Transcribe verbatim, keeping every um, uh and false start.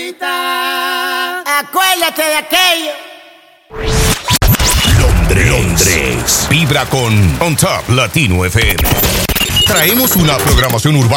agüita. Acuérdate de aquello. Londres. Londres. Vibra con On Top Latino F M. Traemos una programación urbana